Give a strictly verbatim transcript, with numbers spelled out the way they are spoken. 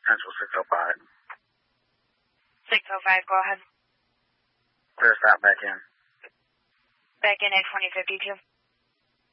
Central six oh five. six oh five, go ahead. Clear stop back in. Back in at twenty fifty-two.